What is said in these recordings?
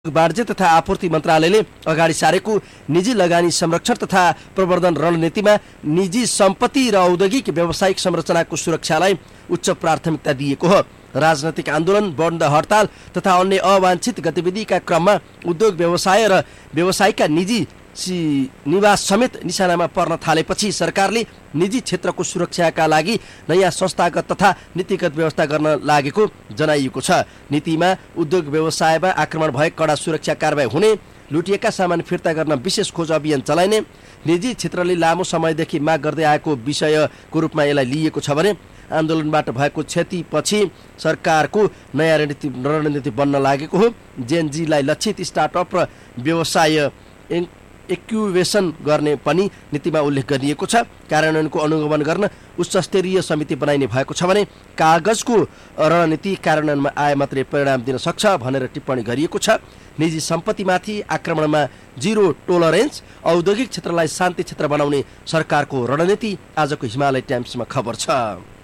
वाणिज्य तथा आपूर्ति मन्त्रालयले अगाडि सारेको निजी लगानी संरक्षण तथा प्रवर्धन रणनीतिमा निजी सम्पत्ति र औद्योगिक व्यावसायिक संरचनाको सुरक्षालाई उच्च प्राथमिकता दिएको हो। राजनैतिक आन्दोलन, बन्द हडताल तथा अन्य अवांछित गतिविधिका क्रममा उद्योग व्यवसाय र व्यवसायिकका निजी निवास समेत निशानामा पर्न थालेपछि सरकारले निजी क्षेत्रको सुरक्षाका लागि नयाँ संस्थागत तथा नीतिगत व्यवस्था गर्न लागेको जनाइएको छ। नीतिमा उद्योग व्यवसायमा आक्रमण भए कडा सुरक्षा कारबाही हुने, लुटिएका सामान फिर्ता गर्न विशेष खोज अभियान चलाइने, निजी क्षेत्रले लामो समयदेखि माग गर्दै आएको विषयको रूपमा यसलाई लिएको छ भने आन्दोलनबाट भएको क्षतिपछि सरकारको नयाँ रणनीति बन्न लागेको हो। जेनजीलाई लक्षित स्टार्टअप र व्यवसाय एक्युवेसन गर्ने पनि नीतिमा उल्लेख गरिएको छ। कार्यान्वयनको अनुगमन गर्न उच्च स्तरीय समिति बनाइने भएको छ भने कागजको रणनीति कार्यान्वयनमा आए मात्रै परिणाम दिन सक्छ भनेर टिप्पणी गरिएको छ। निजी सम्पत्तिमाथि आक्रमणमा जिरो टोलरेन्स, औद्योगिक क्षेत्रलाई शान्ति क्षेत्र बनाउने सरकारको रणनीति आजको हिमालय टाइम्समा खबर छ।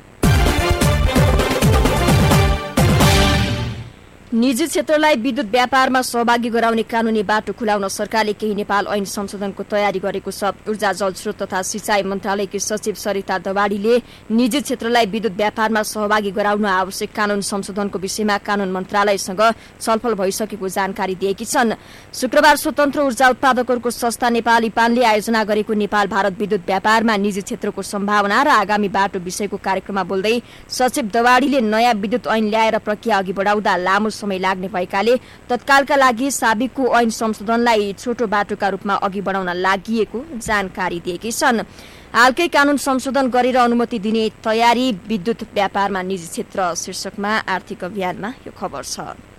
निजी क्षेत्रलाई विद्युत व्यापारमा सहभागी गराउने कानूनी बाटो खुलाउन सरकारले केही नेपाल ऐन संशोधनको तयारी गरेको छ। ऊर्जा, जलस्रोत तथा सिंचाई मन्त्रालयकी सचिव सरिता दवाडीले निजी क्षेत्रलाई विद्युत व्यापारमा सहभागी गराउन आवश्यक कानून संशोधनको विषयमा कानून मन्त्रालयसँग छलफल भइसकेको जानकारी दिएकी छन्। शुक्रबार स्वतन्त्र ऊर्जा उत्पादकहरूको संस्था नेपाली पानले आयोजना गरेको नेपाल भारत विद्युत व्यापारमा निजी क्षेत्रको सम्भावना र आगामी बाटो विषयको कार्यक्रममा बोल्दै सचिव दवाडीले नयाँ विद्युत ऐन ल्याएर प्रक्रिया अघि बढाउँदा लामो समय लाग्ने भएकाले तत्कालका लागि साबिकको ऐन संशोधनलाई छोटो बाटोका रूपमा अघि बढाउन लागि जानकारी दिएकी छन्। हालकै कानून संशोधन गरेर अनुमति दिने तयारी विद्युत व्यापारमा निजी क्षेत्र शीर्षकमा आर्थिक अभियानमा यो खबर छ।